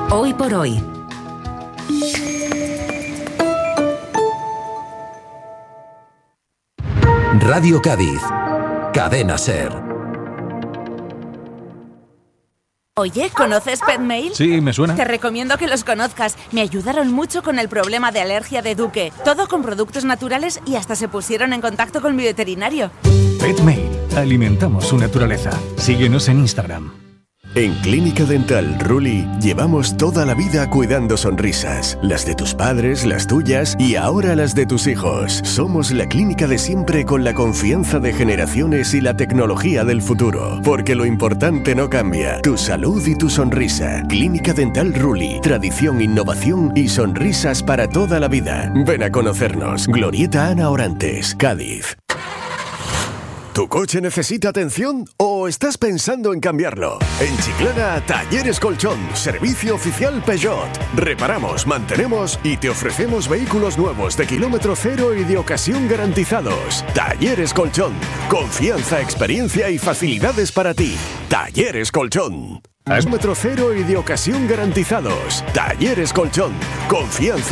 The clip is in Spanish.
Hoy por hoy. Radio Cádiz. Cadena SER. Oye, ¿conoces Petmail? Sí, me suena. Te recomiendo que los conozcas. Me ayudaron mucho con el problema de alergia de Duque. Todo con productos naturales y hasta se pusieron en contacto con mi veterinario. Petmail. Alimentamos su naturaleza. Síguenos en Instagram. En Clínica Dental Ruli llevamos toda la vida cuidando sonrisas, las de tus padres, las tuyas y ahora las de tus hijos. Somos la clínica de siempre con la confianza de generaciones y la tecnología del futuro, porque lo importante no cambia, tu salud y tu sonrisa. Clínica Dental Ruli, tradición, innovación y sonrisas para toda la vida. Ven a conocernos. Glorieta Ana Orantes, Cádiz. ¿Tu coche necesita atención o estás pensando en cambiarlo? En Chiclana, Talleres Colchón, servicio oficial Peugeot. Reparamos, mantenemos y te ofrecemos vehículos nuevos de kilómetro cero y de ocasión garantizados. Talleres Colchón, confianza, experiencia y facilidades para ti. Talleres Colchón. Kilómetro cero y de ocasión garantizados. Talleres Colchón, confianza.